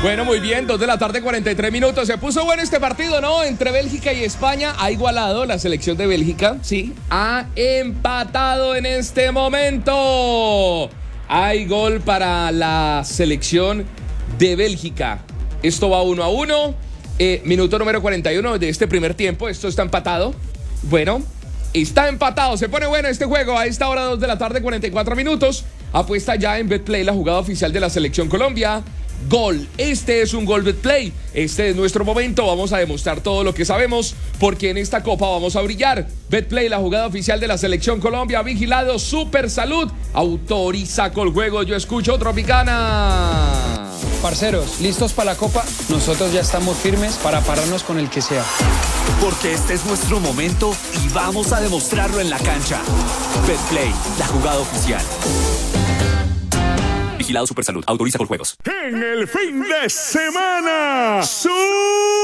Bueno, muy bien, 2 de la tarde, 43 minutos. Se puso bueno este partido, ¿no? Entre Bélgica y España. Ha igualado la selección de Bélgica, sí. Ha empatado en este momento. Hay gol para la selección de Bélgica. Esto va 1-1. Minuto número 41 de este primer tiempo. Esto está empatado. Bueno, está empatado. Se pone bueno este juego a esta hora, 2 de la tarde, 44 minutos. Apuesta ya en Betplay, la jugada oficial de la selección Colombia. Gol, este es un gol Betplay, este es nuestro momento, vamos a demostrar todo lo que sabemos porque en esta copa vamos a brillar. Betplay, la jugada oficial de la selección Colombia, vigilado Super Salud, autoriza con juego, yo escucho Tropicana. Parceros, ¿listos para la copa? Nosotros ya estamos firmes para pararnos con el que sea. Porque este es nuestro momento y vamos a demostrarlo en la cancha. Betplay, la jugada oficial. Vigilado Supersalud. Autoriza con juegos. En el fin de semana,